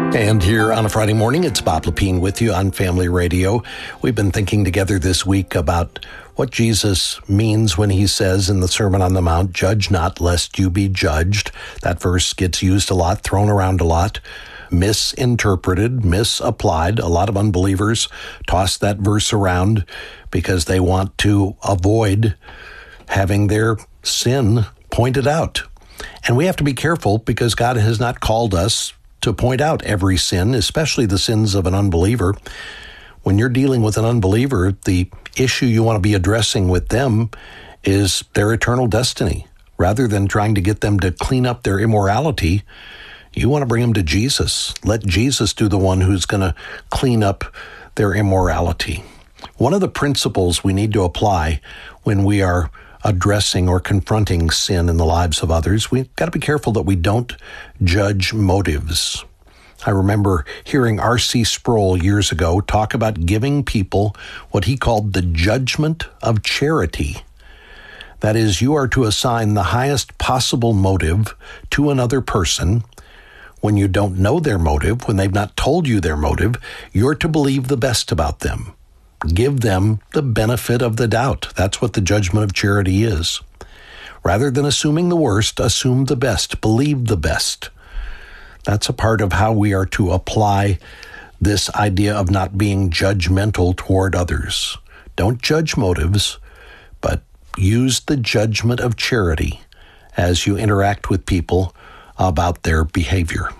And here on a Friday morning, it's Bob Lepine with you on Family Radio. We've been thinking together this week about what Jesus means when he says in the Sermon on the Mount, "Judge not, lest you be judged." That verse gets used a lot, thrown around a lot, misinterpreted, misapplied. A lot of unbelievers toss that verse around because they want to avoid having their sin pointed out. And we have to be careful because God has not called us to point out every sin, especially the sins of an unbeliever. When you're dealing with an unbeliever, the issue you want to be addressing with them is their eternal destiny. Rather than trying to get them to clean up their immorality, you want to bring them to Jesus. Let Jesus do the one who's going to clean up their immorality. One of the principles we need to apply when we are addressing or confronting sin in the lives of others, we've got to be careful that we don't judge motives. I remember hearing R.C. Sproul years ago talk about giving people what he called the judgment of charity. That is, you are to assign the highest possible motive to another person. When you don't know their motive, when they've not told you their motive, you're to believe the best about them. Give them the benefit of the doubt. That's what the judgment of charity is. Rather than assuming the worst, assume the best. Believe the best. That's a part of how we are to apply this idea of not being judgmental toward others. Don't judge motives, but use the judgment of charity as you interact with people about their behavior.